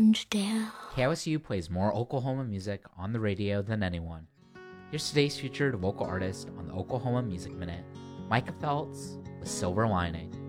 Orangedale. KOSU plays more Oklahoma music on the radio than anyone. Here's today's featured local artist on the Oklahoma Music Minute, Micah Phelps with Silver Lining.